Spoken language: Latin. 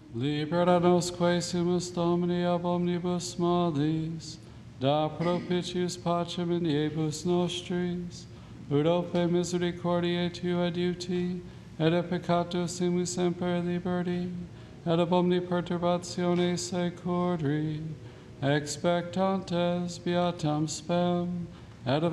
Libera nos quae sumus Domini ab omnibus malis, da propitius pacem in diebus nostris, ut ope misericordiae tua adiuti, et a peccato sumus semper liberti, et ab omni perturbatione securi, expectantes beatam spem, et